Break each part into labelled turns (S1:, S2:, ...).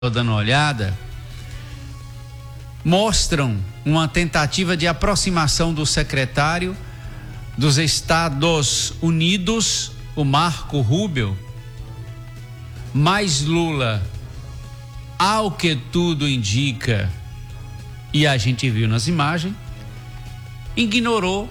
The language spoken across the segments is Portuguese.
S1: dando uma olhada, mostram uma tentativa de aproximação do secretário dos Estados Unidos, o Marco Rubio, mas Lula, ao que tudo indica, e a gente viu nas imagens, ignorou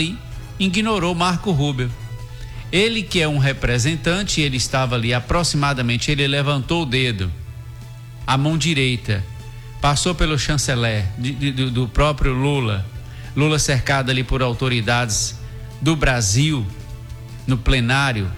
S1: Marco Rubio. Ele que é um representante, ele estava ali aproximadamente, ele levantou o dedo, a mão direita, passou pelo chanceler do próprio Lula cercado ali por autoridades do Brasil, no plenário,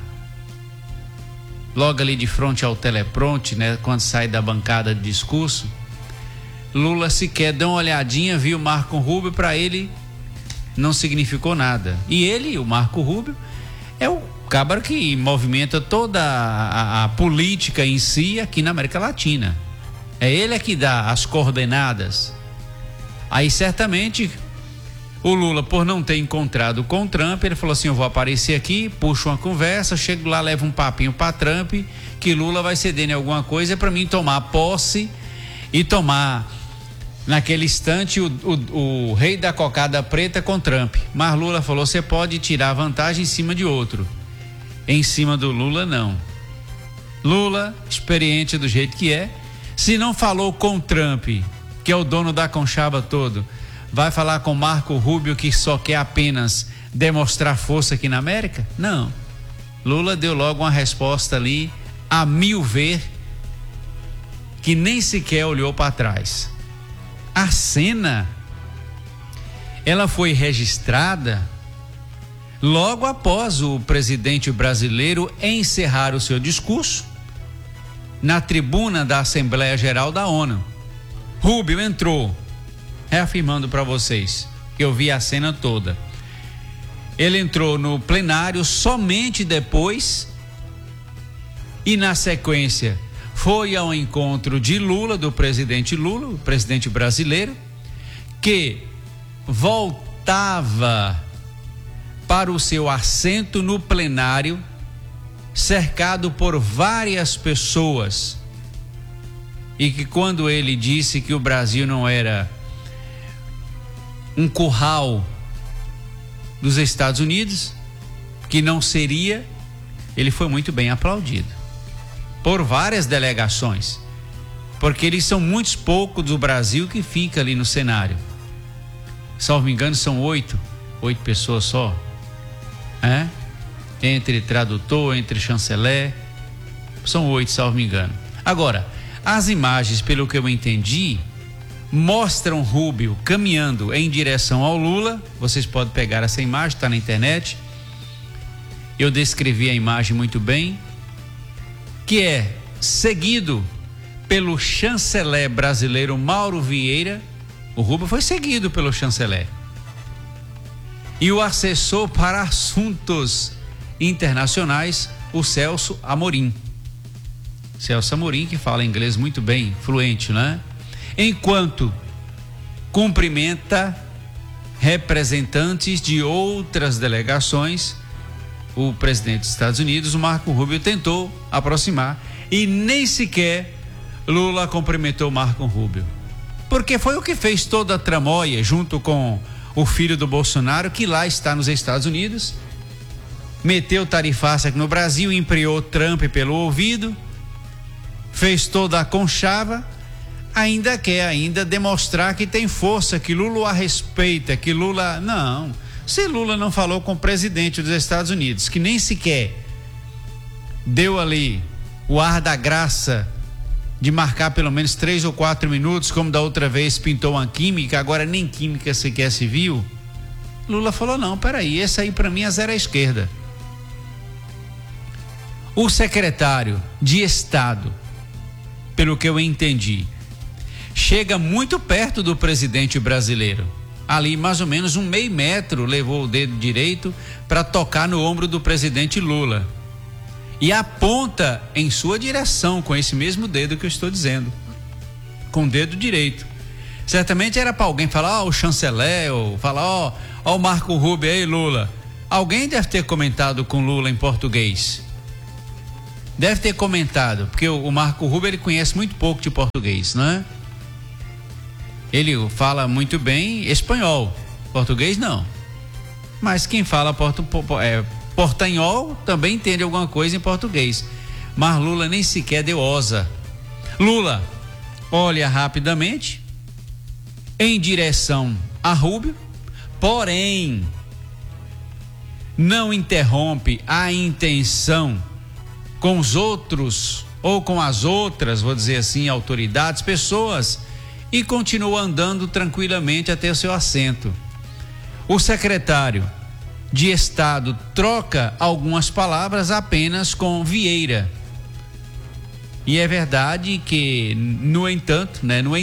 S1: logo ali de frente ao teleprompter, né, quando sai da bancada de discurso. Lula sequer deu uma olhadinha, viu Marco Rubio, para ele não significou nada. E ele, o Marco Rubio, é o cabra que movimenta toda a política em si aqui na América Latina. É ele que dá as coordenadas. Aí certamente o Lula, por não ter encontrado com o Trump, ele falou assim: eu vou aparecer aqui, puxo uma conversa, chego lá, levo um papinho para Trump, que Lula vai ceder em alguma coisa para mim tomar posse e tomar naquele instante o rei da cocada preta com Trump. Mas Lula falou: você pode tirar vantagem em cima de outro. Em cima do Lula, não. Lula, experiente do jeito que é, se não falou com Trump, que é o dono da conchava todo, vai falar com Marco Rubio, que só quer apenas demonstrar força aqui na América? Não. Lula deu logo uma resposta ali, a mil ver, que nem sequer olhou para trás. A cena, ela foi registrada logo após o presidente brasileiro encerrar o seu discurso na tribuna da Assembleia Geral da ONU. Rubio entrou, reafirmando para vocês que eu vi a cena toda. Ele entrou no plenário somente depois e, na sequência, foi ao encontro de Lula, do presidente Lula, o presidente brasileiro, que voltava para o seu assento no plenário, cercado por várias pessoas, e que quando ele disse que o Brasil não era um curral dos Estados Unidos, que não seria, ele foi muito bem aplaudido por várias delegações, porque eles são muitos poucos do Brasil que fica ali no cenário. Salvo me engano, são oito pessoas só, entre tradutor, entre chanceler, são 8, salvo me engano. Agora, as imagens, pelo que eu entendi, mostram Rubio caminhando em direção ao Lula. Vocês podem pegar essa imagem, está na internet. Eu descrevi a imagem muito bem, que é seguido pelo chanceler brasileiro Mauro Vieira. O Rubio foi seguido pelo chanceler. E o assessor para assuntos internacionais, o Celso Amorim. Celso Amorim, que fala inglês muito bem, fluente, né? Enquanto cumprimenta representantes de outras delegações, o presidente dos Estados Unidos, o Marco Rubio, tentou aproximar e nem sequer Lula cumprimentou Marco Rubio. Porque foi o que fez toda a tramóia junto com o filho do Bolsonaro, que lá está nos Estados Unidos, meteu tarifaça aqui no Brasil, empreou Trump pelo ouvido, fez toda a conchava, ainda quer demonstrar que tem força, que Lula a respeita, que Lula... Não, se Lula não falou com o presidente dos Estados Unidos, que nem sequer deu ali o ar da graça de marcar pelo menos 3 ou 4 minutos, como da outra vez pintou uma química, agora nem química sequer se viu, Lula falou: não, peraí, esse aí para mim é zero à esquerda. O secretário de Estado, pelo que eu entendi, chega muito perto do presidente brasileiro, ali mais ou menos um meio metro, levou o dedo direito para tocar no ombro do presidente Lula e aponta em sua direção com esse mesmo dedo que eu estou dizendo, com o dedo direito. Certamente era para alguém falar: o chanceler, ou falar: ó o Marco Rubio aí, Lula. Alguém deve ter comentado com Lula em português. deve ter comentado, porque o Marco Rubio ele conhece muito pouco de português, não é? Ele fala muito bem espanhol, português não. Mas quem fala portanhol também entende alguma coisa em português. Mas Lula nem sequer deu osa. Lula olha rapidamente em direção a Rubio, porém não interrompe a intenção com os outros ou com as outras, vou dizer assim, autoridades, pessoas, e continua andando tranquilamente até o seu assento. O secretário de Estado troca algumas palavras apenas com Vieira. E é verdade que, no entanto,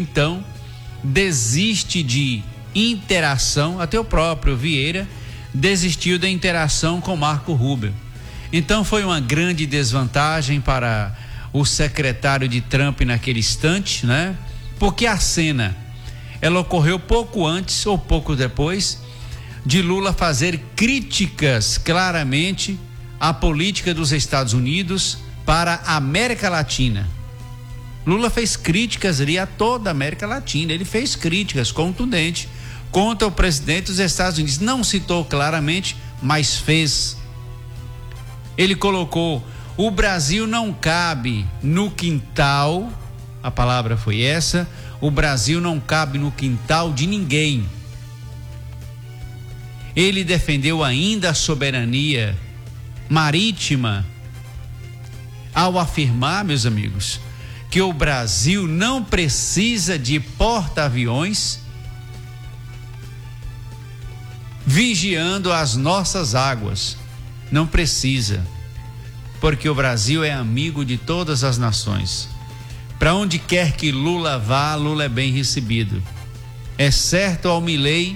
S1: desiste de interação, até o próprio Vieira desistiu da interação com Marco Rubio. Então foi uma grande desvantagem para o secretário de Trump naquele instante, né? Porque a cena, ela ocorreu pouco antes ou pouco depois de Lula fazer críticas claramente à política dos Estados Unidos para a América Latina. Lula fez críticas ali a toda a América Latina, ele fez críticas contundentes contra o presidente dos Estados Unidos, não citou claramente, mas fez. Ele colocou: o Brasil não cabe no quintal, a palavra foi essa, o Brasil não cabe no quintal de ninguém. Ele defendeu ainda a soberania marítima ao afirmar, meus amigos, que o Brasil não precisa de porta-aviões vigiando as nossas águas. Não precisa, porque o Brasil é amigo de todas as nações. Para onde quer que Lula vá, Lula é bem recebido. Exceto ao Milei,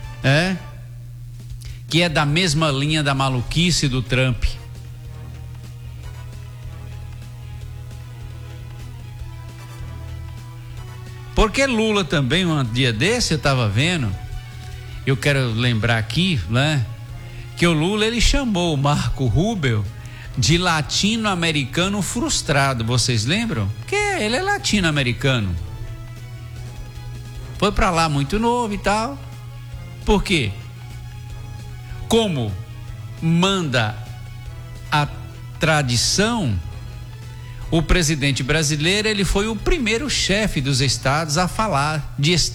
S1: que é da mesma linha da maluquice do Trump. Porque Lula também, um dia desse eu estava vendo, eu quero lembrar aqui, né, que o Lula ele chamou o Marco Rubio de latino-americano frustrado, vocês lembram? Porque ele é latino-americano. Foi para lá muito novo e tal. Por quê? Como manda a tradição, o presidente brasileiro, ele foi o primeiro chefe dos estados a falar,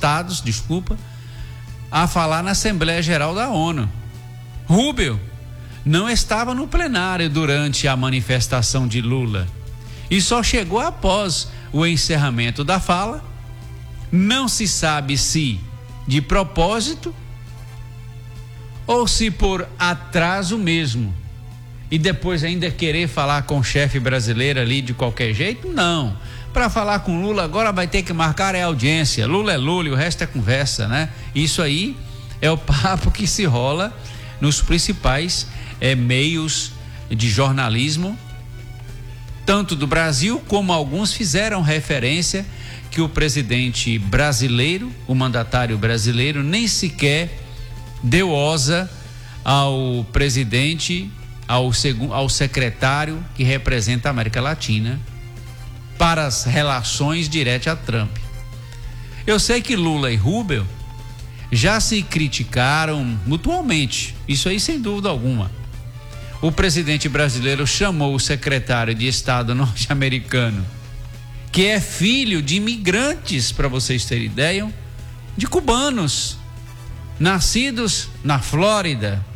S1: a falar na Assembleia Geral da ONU. Rubio não estava no plenário durante a manifestação de Lula e só chegou após o encerramento da fala. Não se sabe se de propósito ou se por atraso mesmo, e depois ainda querer falar com o chefe brasileiro ali de qualquer jeito. Não, para falar com Lula agora vai ter que marcar a audiência. Lula é Lula e o resto é conversa, né? Isso aí é o papo que se rola nos principais meios de jornalismo, tanto do Brasil, como alguns fizeram referência que o presidente brasileiro, o mandatário brasileiro, nem sequer deu osa ao presidente, ao secretário que representa a América Latina para as relações diretas a Trump. Eu sei que Lula e Rubio já se criticaram mutuamente, isso aí sem dúvida alguma. O presidente brasileiro chamou o secretário de Estado norte-americano, que é filho de imigrantes, para vocês terem ideia, de cubanos, nascidos na Flórida,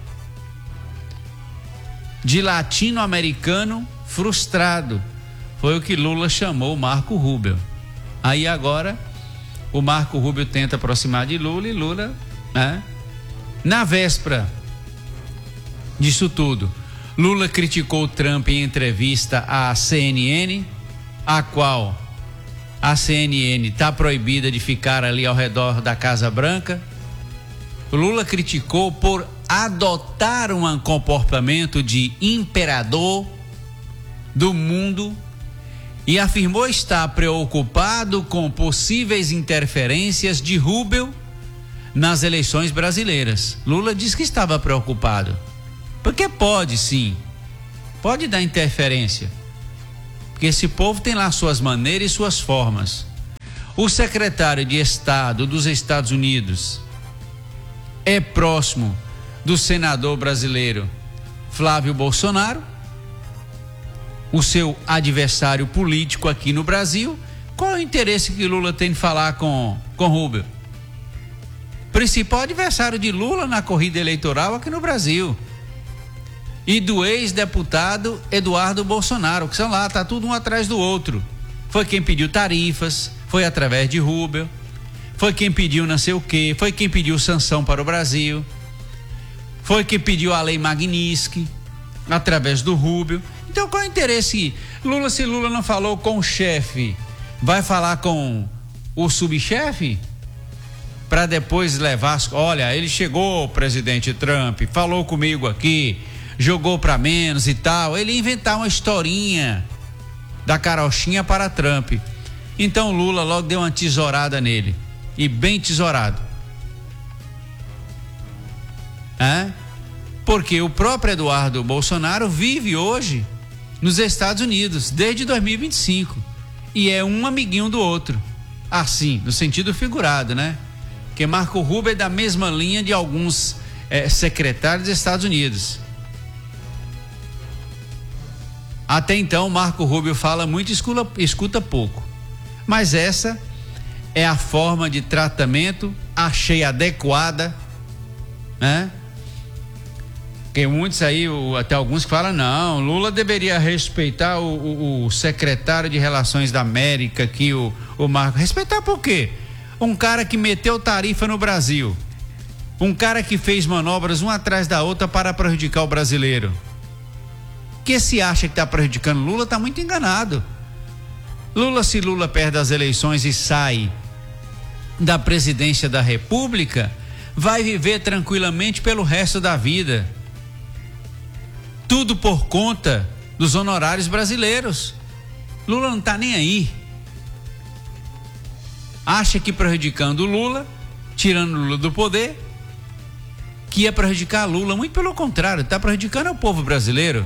S1: de latino-americano frustrado. Foi o que Lula chamou Marco Rubio. Aí agora o Marco Rubio tenta aproximar de Lula e Lula, na véspera disso tudo, Lula criticou Trump em entrevista à CNN, a qual a CNN está proibida de ficar ali ao redor da Casa Branca. Lula criticou por adotar um comportamento de imperador do mundo e afirmou estar preocupado com possíveis interferências de Rubio nas eleições brasileiras. Lula disse que estava preocupado, porque pode sim, pode dar interferência. Porque esse povo tem lá suas maneiras e suas formas. O secretário de Estado dos Estados Unidos é próximo do senador brasileiro Flávio Bolsonaro, o seu adversário político aqui no Brasil. Qual é o interesse que Lula tem de falar com Rubio? Principal adversário de Lula na corrida eleitoral aqui no Brasil. E do ex-deputado Eduardo Bolsonaro, que são lá, tá tudo um atrás do outro. Foi quem pediu tarifas, foi através de Rubio, foi quem pediu não sei o quê, foi quem pediu sanção para o Brasil, foi quem pediu a lei Magnitsky, através do Rubio. Então qual é o interesse? Lula, se Lula não falou com o chefe, vai falar com o subchefe? Para depois levar, olha, ele chegou, o presidente Trump, falou comigo aqui, jogou para menos e tal. Ele ia inventar uma historinha da carochinha para Trump. Então Lula logo deu uma tesourada nele, e bem tesourado. Porque o próprio Eduardo Bolsonaro vive hoje nos Estados Unidos desde 2025 e é um amiguinho do outro, assim, no sentido figurado, né? Que Marco Rubio é da mesma linha de alguns secretários dos Estados Unidos. Até então Marco Rubio fala muito e escuta pouco, mas essa é a forma de tratamento, achei adequada, né? Porque muitos aí, até alguns que falam, não, Lula deveria respeitar o secretário de Relações da América aqui, o Marco. Respeitar por quê? Um cara que meteu tarifa no Brasil, um cara que fez manobras uma atrás da outra para prejudicar o brasileiro. Que se acha que está prejudicando Lula, está muito enganado. Lula, se Lula perde as eleições e sai da presidência da República, vai viver tranquilamente pelo resto da vida. Tudo por conta dos honorários brasileiros. Lula não está nem aí. Acha que prejudicando Lula, tirando Lula do poder, que ia prejudicar Lula. Muito pelo contrário, está prejudicando o povo brasileiro.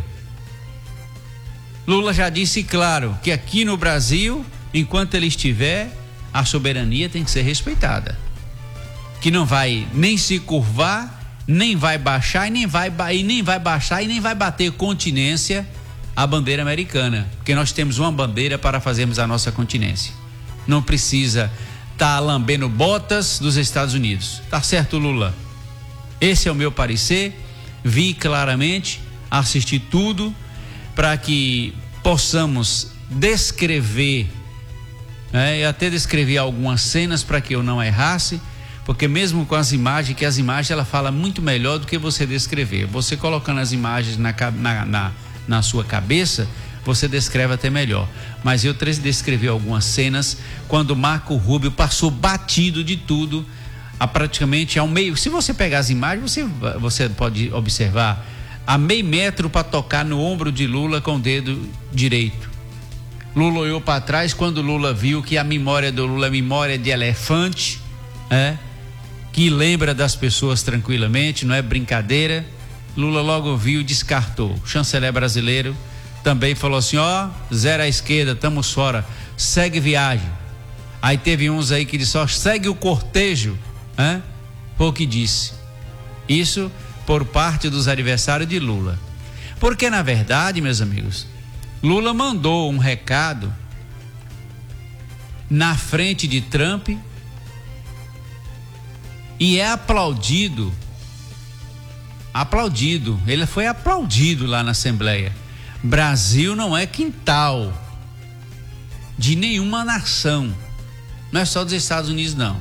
S1: Lula já disse claro que aqui no Brasil, enquanto ele estiver, a soberania tem que ser respeitada. Que não vai nem se curvar, nem vai baixar e nem vai baixar e nem vai bater continência à bandeira americana, porque nós temos uma bandeira para fazermos a nossa continência. Não precisa estar lambendo botas dos Estados Unidos. Tá certo, Lula? Esse é o meu parecer. Vi claramente, assisti tudo para que possamos descrever, eu até descrevi algumas cenas para que eu não errasse, porque mesmo com as imagens, que as imagens ela fala muito melhor do que você descrever. Você colocando as imagens na sua cabeça, você descreve até melhor. Mas eu descrevi algumas cenas quando Marco Rubio passou batido de tudo, praticamente ao meio. Se você pegar as imagens, você pode observar a meio metro para tocar no ombro de Lula com o dedo direito. Lula olhou para trás quando Lula viu que a memória do Lula é memória de elefante, que lembra das pessoas tranquilamente, não é brincadeira. Lula logo viu e descartou. O chanceler brasileiro também falou assim, zero à esquerda, estamos fora, segue viagem. Aí teve uns aí que disse, segue o cortejo, foi o que disse. Isso por parte dos adversários de Lula. Porque na verdade, meus amigos, Lula mandou um recado na frente de Trump e é aplaudido, ele foi aplaudido lá na Assembleia. Brasil não é quintal de nenhuma nação, não é só dos Estados Unidos não.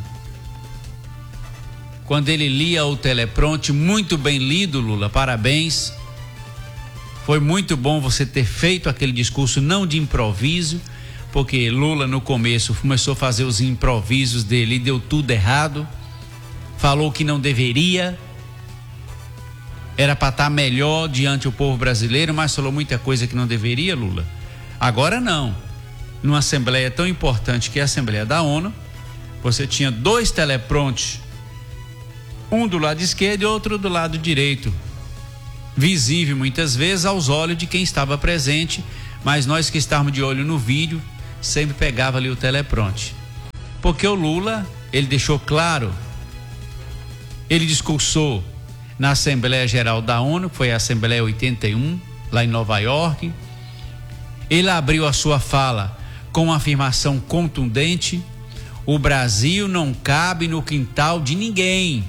S1: Quando ele lia o teleprompter, muito bem lido, Lula, parabéns. Foi muito bom você ter feito aquele discurso não de improviso, porque Lula no começo começou a fazer os improvisos dele e deu tudo errado. Falou que não deveria, era para estar melhor diante do povo brasileiro, mas falou muita coisa que não deveria, Lula. Agora não. Numa assembleia tão importante que é a Assembleia da ONU, você tinha 2 teleprompters, um do lado esquerdo e outro do lado direito, visível muitas vezes aos olhos de quem estava presente, mas nós que estávamos de olho no vídeo, sempre pegava ali o teleprompter. Porque o Lula, ele deixou claro, ele discursou na Assembleia Geral da ONU, que foi a Assembleia 81, lá em Nova York. Ele abriu a sua fala com uma afirmação contundente: o Brasil não cabe no quintal de ninguém,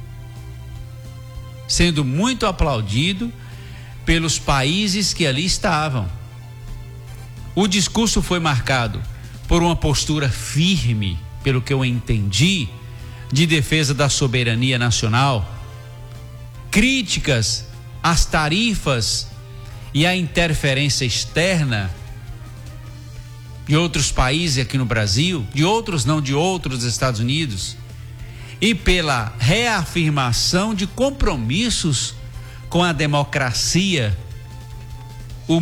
S1: sendo muito aplaudido pelos países que ali estavam. O discurso foi marcado por uma postura firme, pelo que eu entendi, de defesa da soberania nacional, críticas às tarifas e à interferência externa de outros países aqui no Brasil, de outros não, de outros Estados Unidos, e pela reafirmação de compromissos com a democracia, o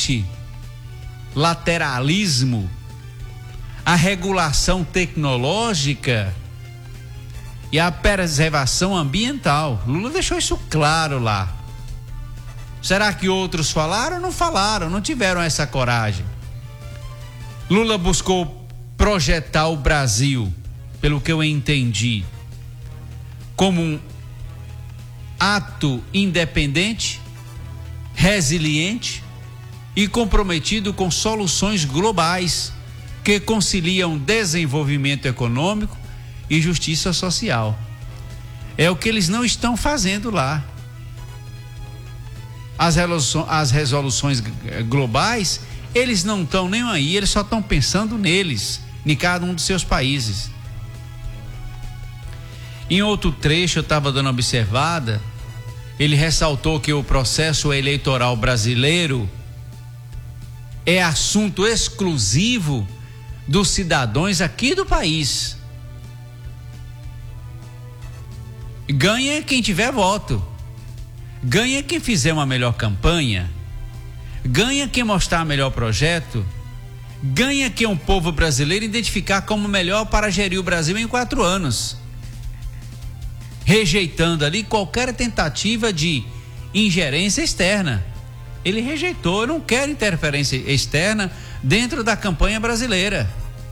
S1: multilateralismo, a regulação tecnológica e a preservação ambiental. Lula deixou isso claro lá. Será que outros falaram? Não falaram, não tiveram essa coragem. Lula buscou projetar o Brasil, pelo que eu entendi, como um ato independente, resiliente e comprometido com soluções globais que conciliam desenvolvimento econômico e justiça social. É o que eles não estão fazendo lá. As resoluções globais, eles não estão nem aí, eles só estão pensando neles, em cada um dos seus países. Em outro trecho, eu estava dando uma observada, ele ressaltou que o processo eleitoral brasileiro é assunto exclusivo dos cidadãos aqui do país. Ganha quem tiver voto, ganha quem fizer uma melhor campanha, ganha quem mostrar melhor projeto, ganha quem o povo brasileiro identificar como melhor para gerir o Brasil em 4 anos, rejeitando ali qualquer tentativa de ingerência externa. Ele rejeitou, eu não quero interferência externa dentro da campanha brasileira.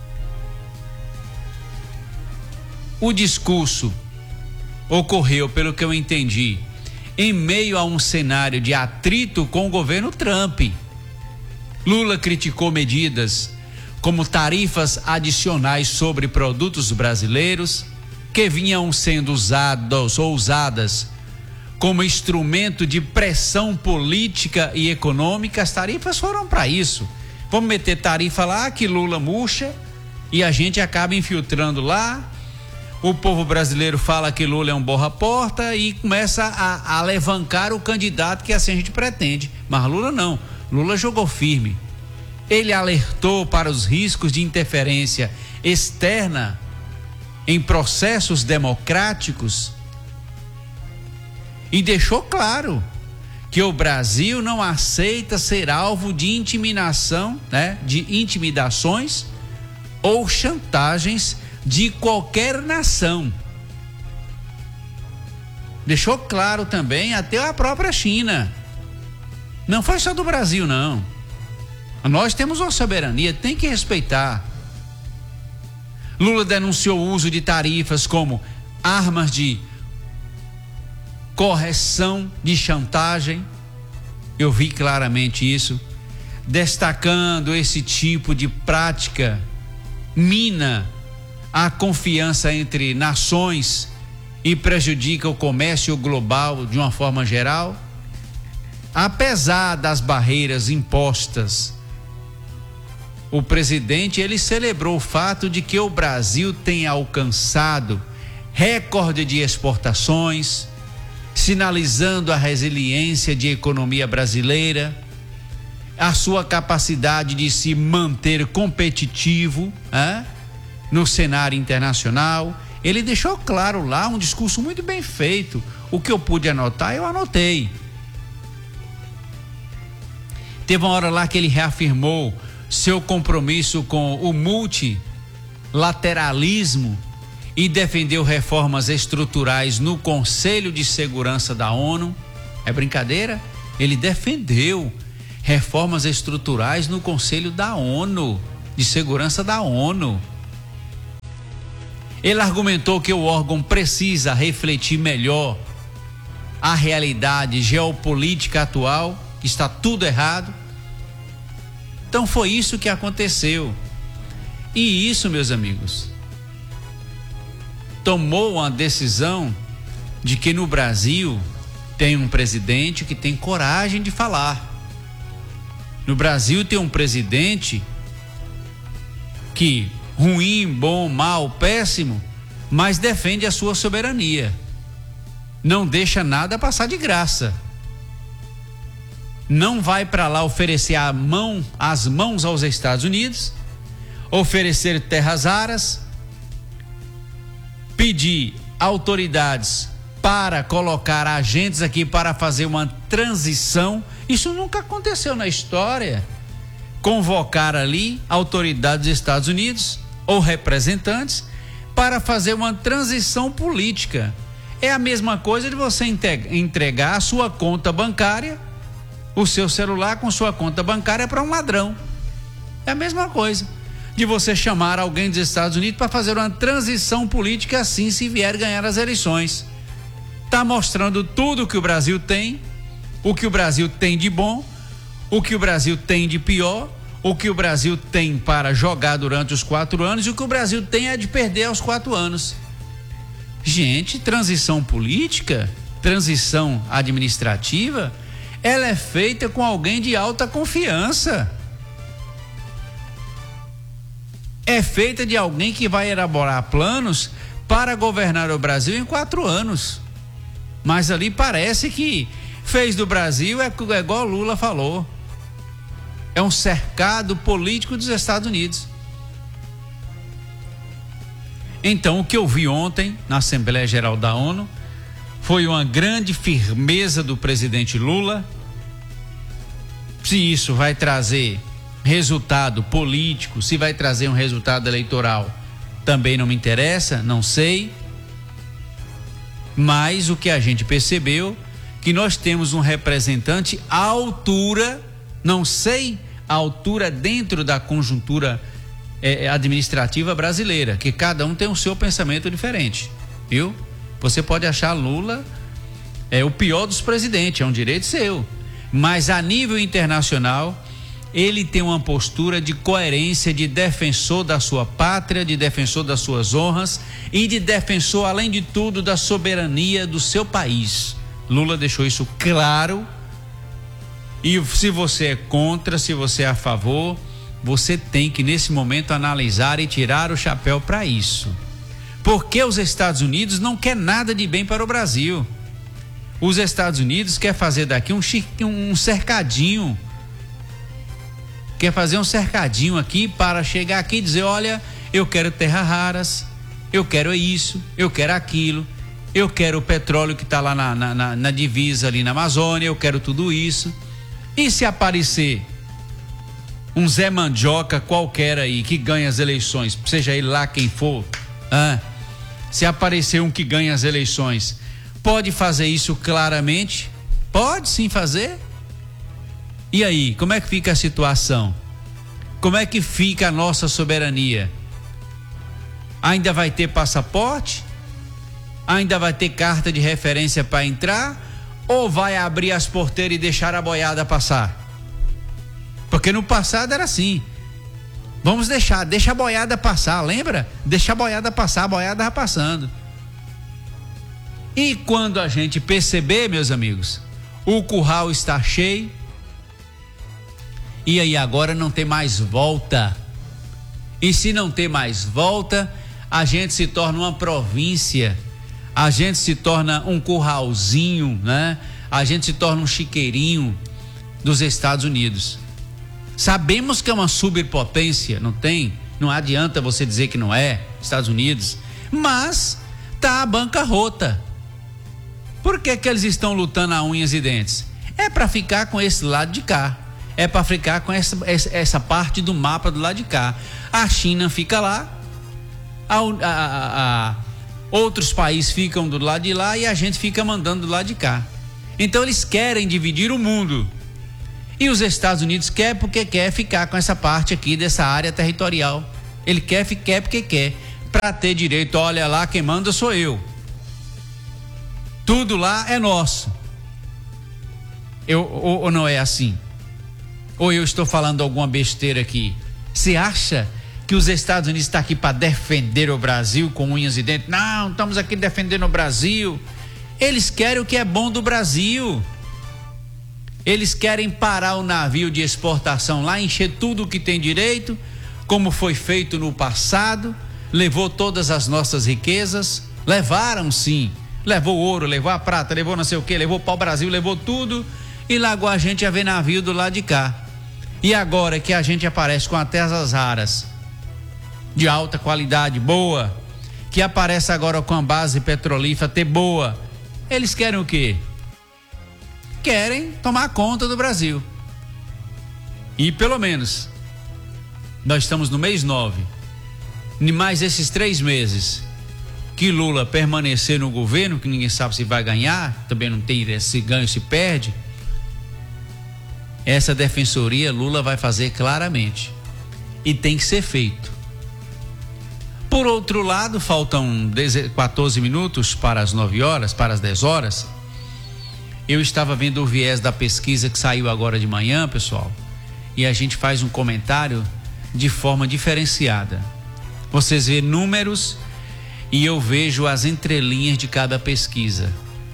S1: O discurso ocorreu, pelo que eu entendi, em meio a um cenário de atrito com o governo Trump. Lula criticou medidas como tarifas adicionais sobre produtos brasileiros, que vinham sendo usadas como instrumento de pressão política e econômica. As tarifas foram para isso. Vamos meter tarifa lá que Lula murcha e a gente acaba infiltrando lá. O povo brasileiro fala que Lula é um borra-porta e começa a alavancar o candidato que assim a gente pretende. Mas Lula não. Lula jogou firme. Ele alertou para os riscos de interferência externa em processos democráticos e deixou claro que o Brasil não aceita ser alvo de intimidação, de intimidações ou chantagens de qualquer nação. Deixou claro também até a própria China. Não foi só do Brasil, não. Nós temos uma soberania, tem que respeitar. Lula denunciou o uso de tarifas como armas de correção de chantagem. Eu vi claramente isso, destacando esse tipo de prática mina a confiança entre nações e prejudica o comércio global de uma forma geral. Apesar das barreiras impostas, o presidente, ele celebrou o fato de que o Brasil tem alcançado recorde de exportações, sinalizando a resiliência de economia brasileira, a sua capacidade de se manter competitivo, no cenário internacional. Ele deixou claro lá um discurso muito bem feito. O que eu pude anotar, eu anotei. Teve uma hora lá que ele reafirmou seu compromisso com o multilateralismo e defendeu reformas estruturais no Conselho de Segurança da ONU. É brincadeira? Ele defendeu reformas estruturais no Conselho da ONU, de Segurança da ONU. Ele argumentou que o órgão precisa refletir melhor a realidade geopolítica atual, que está tudo errado. Então foi isso que aconteceu. E isso, meus amigos, tomou uma decisão de que no Brasil tem um presidente que tem coragem de falar. No Brasil tem um presidente que, ruim, bom, mal, péssimo, mas defende a sua soberania. Não deixa nada passar de graça. Não vai para lá oferecer as mãos aos Estados Unidos, oferecer terras raras, pedir autoridades para colocar agentes aqui para fazer uma transição. Isso nunca aconteceu na história. Convocar ali autoridades dos Estados Unidos ou representantes para fazer uma transição política. É a mesma coisa de você entregar a sua conta bancária, o seu celular com sua conta bancária para um ladrão. É a mesma coisa de você chamar alguém dos Estados Unidos para fazer uma transição política, assim se vier ganhar as eleições. Está mostrando tudo o que o Brasil tem, o que o Brasil tem de bom, o que o Brasil tem de pior, o que o Brasil tem para jogar durante os 4 anos e o que o Brasil tem é de perder aos 4 anos. Gente, transição política, transição administrativa, ela é feita com alguém de alta confiança. É feita de alguém que vai elaborar planos para governar o Brasil em 4 anos. Mas ali parece que fez do Brasil, é igual Lula falou, é um cercado político dos Estados Unidos. Então, o que eu vi ontem na Assembleia Geral da ONU foi uma grande firmeza do presidente Lula. Se isso vai trazer resultado político, se vai trazer um resultado eleitoral, também não me interessa, não sei. Mas o que a gente percebeu, que nós temos um representante à altura, não sei a altura dentro da conjuntura administrativa brasileira, que cada um tem o seu pensamento diferente, viu? Você pode achar Lula o pior dos presidentes, é um direito seu, mas a nível internacional ele tem uma postura de coerência, de defensor da sua pátria, de defensor das suas honras e de defensor, além de tudo, da soberania do seu país. Lula deixou isso claro. E se você é contra, se você é a favor, você tem que nesse momento analisar e tirar o chapéu para isso. Porque os Estados Unidos não quer nada de bem para o Brasil. Os Estados Unidos quer fazer daqui um cercadinho. Quer fazer um cercadinho aqui para chegar aqui e dizer, olha, eu quero terras raras, eu quero isso, eu quero aquilo, eu quero o petróleo que está lá na divisa ali na Amazônia, eu quero tudo isso. E se aparecer um Zé Mandioca qualquer aí que ganha as eleições, seja ele lá quem for, se aparecer um que ganha as eleições, pode fazer isso claramente? Pode sim fazer. E aí, como é que fica a situação? Como é que fica a nossa soberania? Ainda vai ter passaporte? Ainda vai ter carta de referência para entrar? Ou vai abrir as porteiras e deixar a boiada passar? Porque no passado era assim. Vamos deixa a boiada passar, lembra? Deixa a boiada passar, a boiada vai passando. E quando a gente perceber, meus amigos, o curral está cheio, e aí agora não tem mais volta. E se não tem mais volta, a gente se torna uma província, a gente se torna um curralzinho, né? A gente se torna um chiqueirinho dos Estados Unidos. Sabemos que é uma superpotência, não adianta você dizer que não é, Estados Unidos, mas tá a bancarrota. Por que eles estão lutando a unhas e dentes? É para ficar com esse lado de cá. É para ficar com essa parte do mapa do lado de cá. A China fica lá, outros países ficam do lado de lá e a gente fica mandando do lado de cá. Então eles querem dividir o mundo. E os Estados Unidos quer porque quer ficar com essa parte aqui dessa área territorial. Ele quer porque quer, para ter direito. Olha lá, quem manda sou eu. Tudo lá é nosso. Ou não é assim? Ou eu estou falando alguma besteira aqui? Você acha que os Estados Unidos estão aqui para defender o Brasil com unhas e dentes? Não, estamos aqui defendendo o Brasil. Eles querem o que é bom do Brasil. Eles querem parar o navio de exportação lá, encher tudo o que tem direito, como foi feito no passado, levou todas as nossas riquezas, levaram sim, levou ouro, levou a prata, levou não sei o que, levou pau-brasil, levou tudo, e largou a gente a ver navio do lado de cá. E agora que a gente aparece com até as raras, de alta qualidade, boa, que aparece agora com a base petrolífera boa, eles querem o quê? Querem tomar conta do Brasil. E pelo menos nós estamos no mês 9, em mais esses 3 meses que Lula permanecer no governo, que ninguém sabe se vai ganhar, também não tem se ganha, se perde, essa defensoria Lula vai fazer claramente, e tem que ser feito. Por outro lado, faltam 14 minutos para as 9 horas, para as 10 horas. Eu estava vendo o viés da pesquisa que saiu agora de manhã, pessoal, e a gente faz um comentário de forma diferenciada. Vocês vê números e eu vejo as entrelinhas de cada pesquisa.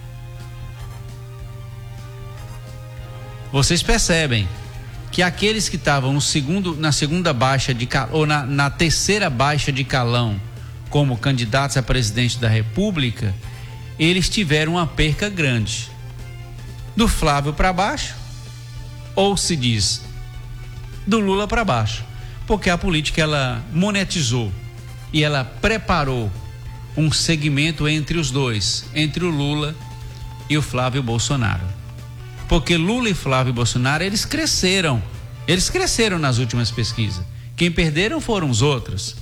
S1: Vocês percebem que aqueles que estavam na segunda baixa de ou na terceira baixa de calão como candidatos a presidente da República, eles tiveram uma perca grande. Do Flávio para baixo, ou se diz do Lula para baixo, porque a política ela monetizou e ela preparou um segmento entre os dois, entre o Lula e o Flávio Bolsonaro. Porque Lula e Flávio Bolsonaro, eles cresceram nas últimas pesquisas. Quem perderam foram os outros.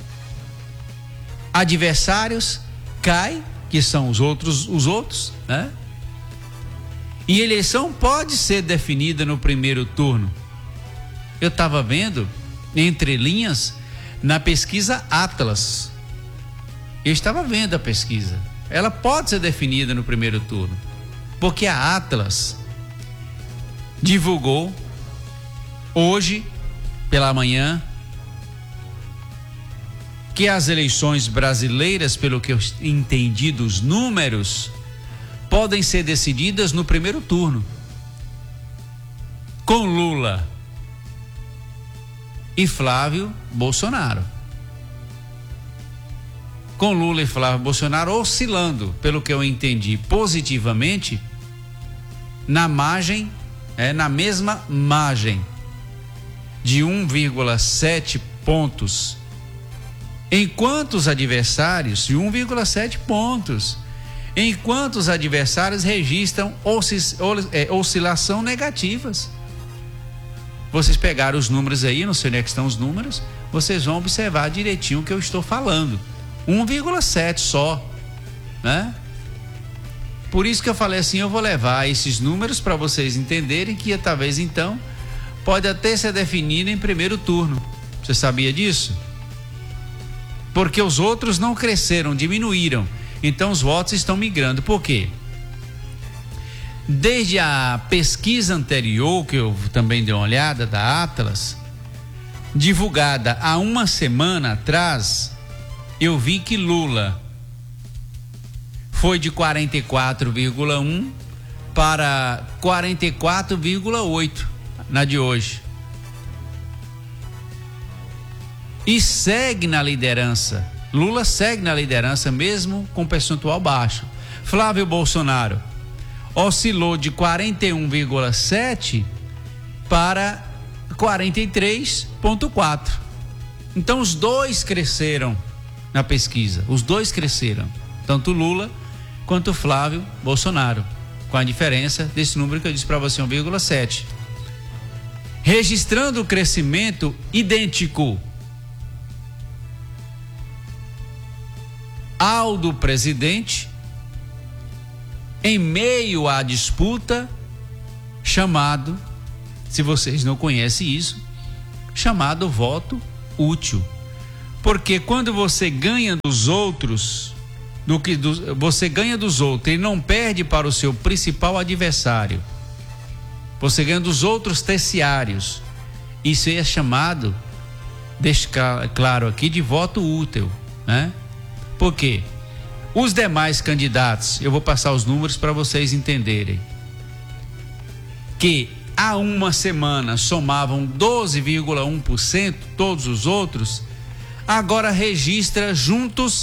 S1: Adversários cai, que são os outros, né? E eleição pode ser definida no primeiro turno. Eu estava vendo, entre linhas, na pesquisa Atlas. Eu estava vendo a pesquisa. Ela pode ser definida no primeiro turno. Porque a Atlas divulgou hoje, pela manhã, que as eleições brasileiras, pelo que eu entendi dos números, podem ser decididas no primeiro turno, com Lula e Flávio Bolsonaro. Com Lula e Flávio Bolsonaro oscilando, pelo que eu entendi, positivamente, na mesma margem de 1,7 pontos, enquanto os adversários de 1,7 pontos. Enquanto os adversários registram oscilação negativas. Vocês pegaram os números aí, não sei onde é que estão os números, vocês vão observar direitinho o que eu estou falando. 1,7 só, né? Por isso que eu falei assim, eu vou levar esses números para vocês entenderem que talvez então pode até ser definido em primeiro turno. Você sabia disso? Porque os outros não cresceram, diminuíram. Então os votos estão migrando. Por quê? Desde a pesquisa anterior, que eu também dei uma olhada, da Atlas, divulgada há uma semana atrás, eu vi que Lula foi de 44,1 para 44,8 na de hoje. E segue na liderança. Lula segue na liderança mesmo com percentual baixo. Flávio Bolsonaro oscilou de 41,7 para 43,4. Então os dois cresceram na pesquisa. Os dois cresceram. Tanto Lula quanto Flávio Bolsonaro. Com a diferença desse número que eu disse para você, 1,7. Registrando o crescimento idêntico ao do presidente, em meio à disputa, chamado se vocês não conhecem isso, chamado voto útil. Porque quando você ganha dos outros, você ganha dos outros e não perde para o seu principal adversário, você ganha dos outros terciários, isso é chamado, deixa claro aqui, de voto útil, né? Por quê? Os demais candidatos, eu vou passar os números para vocês entenderem, que há uma semana somavam 12,1%, todos os outros, agora registra juntos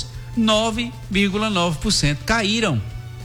S1: 9,9%. Caíram.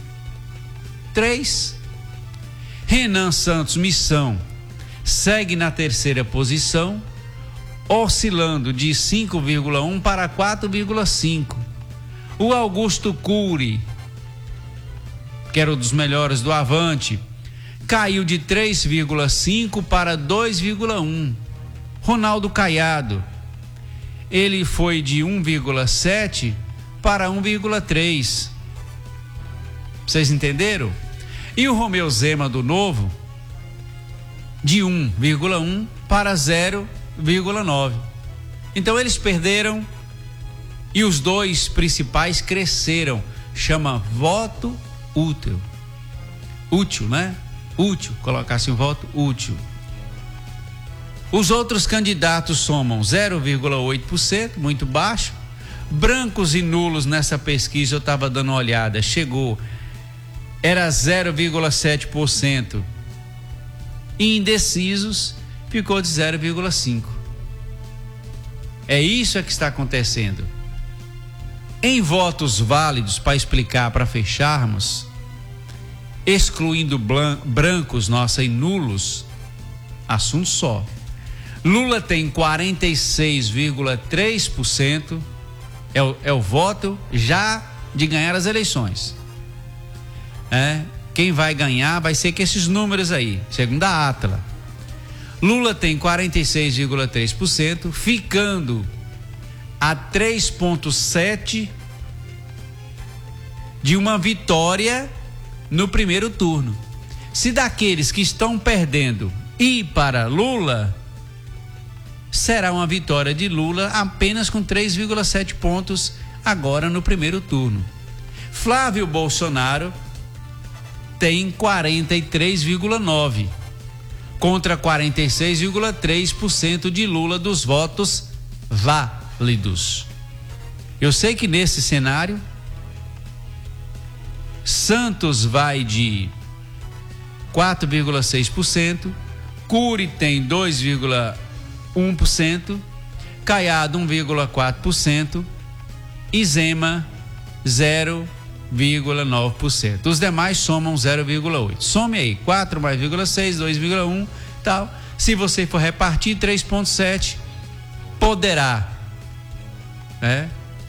S1: 3. Renan Santos Missão segue na terceira posição, oscilando de 5,1 para 4,5. O Augusto Cury, que era um dos melhores do Avante, caiu de 3,5 para 2,1. Ronaldo Caiado, ele foi de 1,7 para 1,3. Vocês entenderam? E o Romeu Zema do Novo, de 1,1 para 0,9. Então eles perderam e os dois principais cresceram. Chama voto útil. Útil, né? Útil, colocasse um voto útil. Os outros candidatos somam 0,8%, muito baixo. Brancos e nulos nessa pesquisa, eu estava dando uma olhada, era 0,7%. E indecisos ficou de 0,5%. É isso que está acontecendo. Em votos válidos, para explicar, para fecharmos, excluindo brancos, e nulos, assunto só. Lula tem 46,3%, é o voto já de ganhar as eleições. Quem vai ganhar vai ser com esses números aí, segundo a Atla. Lula tem 46,3%, ficando a 3,7% de uma vitória no primeiro turno. Se daqueles que estão perdendo ir para Lula, será uma vitória de Lula apenas com 3,7 pontos agora no primeiro turno. Flávio Bolsonaro tem 43,9% contra 46,3% de Lula dos votos válidos. Eu sei que nesse cenário Santos vai de 4,6%, Cury tem 2,1%, Caiado 1,4% e Zema 0,9%. Os demais somam 0,8%. Some aí, 4 mais 0,6, 2,1, tal. Se você for repartir 3,7, poderá, né?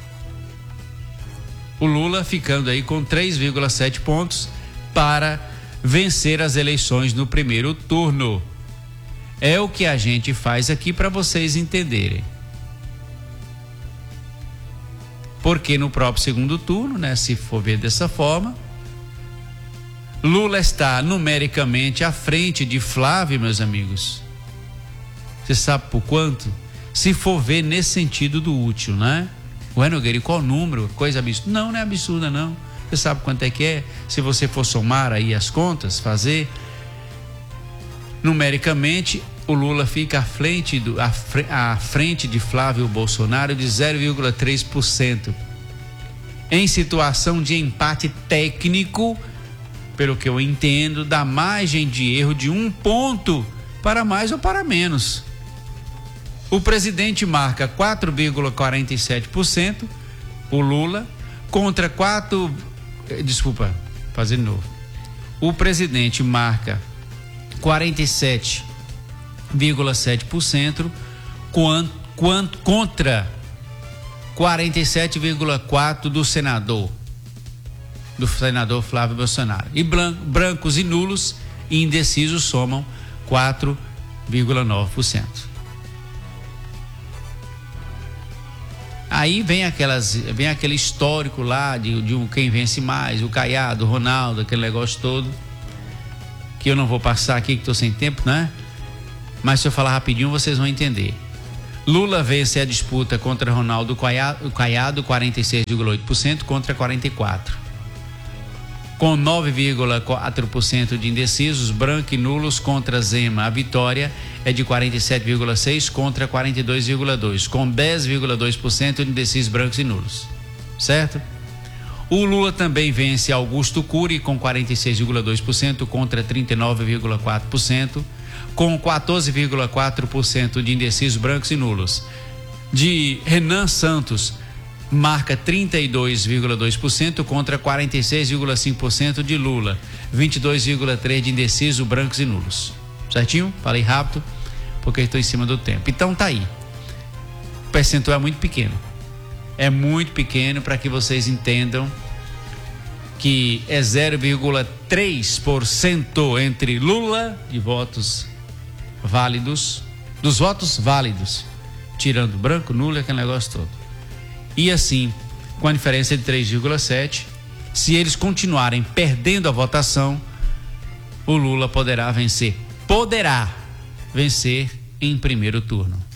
S1: O Lula ficando aí com 3,7 pontos para vencer as eleições no primeiro turno. É o que a gente faz aqui para vocês entenderem. Porque no próprio segundo turno, né, se for ver dessa forma, Lula está numericamente à frente de Flávio, meus amigos. Você sabe por quanto? Se for ver nesse sentido do útil, né? Ué, Nogueira, qual número? Coisa absurda. Não, não é absurda, não. Você sabe quanto é que é? Se você for somar aí as contas, fazer, numericamente, o Lula fica à frente de Flávio Bolsonaro de 0,3%. Em situação de empate técnico, pelo que eu entendo, da margem de erro de 1 ponto para mais ou para menos. O presidente marca 4,47%, o Lula, contra fazer de novo. O presidente marca 47,7% contra 47,4% do senador Flávio Bolsonaro. E brancos e nulos e indecisos somam 4,9%. Aí vem aquele histórico lá de quem vence mais, o Caiado, o Ronaldo, aquele negócio todo, que eu não vou passar aqui, que estou sem tempo, né? mas se eu falar rapidinho vocês vão entender. Lula vence a disputa contra Ronaldo Caiado, 46,8% contra 44%. Com 9,4% de indecisos, branco e nulos contra Zema, a vitória é de 47,6% contra 42,2%, com 10,2% de indecisos, brancos e nulos. Certo? O Lula também vence Augusto Cury com 46,2% contra 39,4%, com 14,4% de indecisos, brancos e nulos. De Renan Santos, marca 32,2% contra 46,5% de Lula, 22,3% de indecisos, brancos e nulos. Certinho? Falei rápido porque estou em cima do tempo. Então tá aí. O percentual é muito pequeno. É muito pequeno para que vocês entendam que é 0,3% entre Lula de votos válidos, dos votos válidos, tirando branco, nulo e aquele negócio todo. E assim, com a diferença de 3,7%, se eles continuarem perdendo a votação, o Lula poderá vencer em primeiro turno.